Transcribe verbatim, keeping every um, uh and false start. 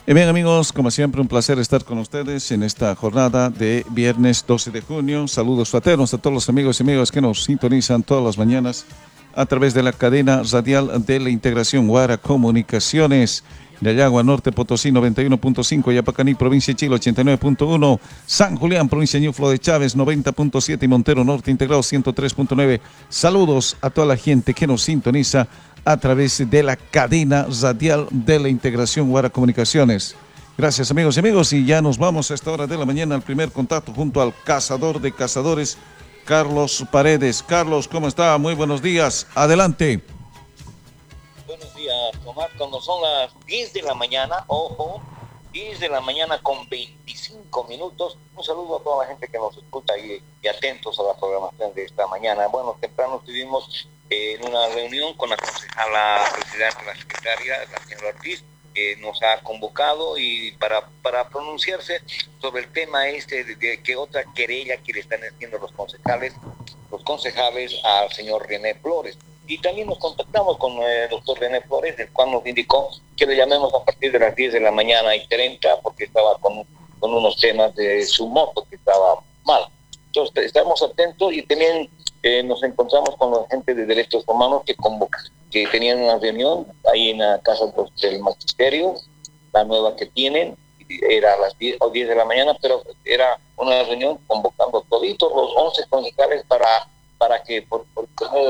Y bien amigos, como siempre un placer estar con ustedes en esta jornada de viernes doce de junio. Saludos fraternos a todos los amigos y amigas que nos sintonizan todas las mañanas a través de la cadena radial de la integración Guara Comunicaciones. De Ayagua, Norte Potosí noventa y uno punto cinco, Yapacaní, provincia de Chile ochenta y nueve punto uno, San Julián, provincia de Ñuflo de Chávez noventa punto siete y Montero Norte Integrado ciento tres punto nueve. Saludos a toda la gente que nos sintoniza a través de la cadena radial de la integración Guara Comunicaciones. Gracias amigos y amigos, y ya nos vamos a esta hora de la mañana al primer contacto junto al cazador de cazadores, Carlos Paredes. Carlos, ¿cómo está? Muy buenos días, adelante. Buenos días, Tomás. Cuando son las diez de la mañana, ojo, diez de la mañana con veinticinco minutos. Un saludo a toda la gente que nos escucha y, y atentos a la programación de esta mañana. Bueno, temprano estuvimos eh, en una reunión con la concejala presidenta, la secretaria, la señora Ortiz, que nos ha convocado y para, para pronunciarse sobre el tema este de, de que otra querella que le están haciendo los concejales, los concejales al señor René Flores. Y también nos contactamos con el doctor René Flores, el cual nos indicó que le llamemos a partir de las diez de la mañana y treinta, porque estaba con, con unos temas de su moto que estaba mal. Entonces, estamos atentos y también eh, nos encontramos con la gente de Derechos Humanos que convoca, que tenían una reunión ahí en la Casa del Magisterio, la nueva que tienen, era a las diez o diez de la mañana, pero era una reunión convocando toditos los once concejales para, para que por, por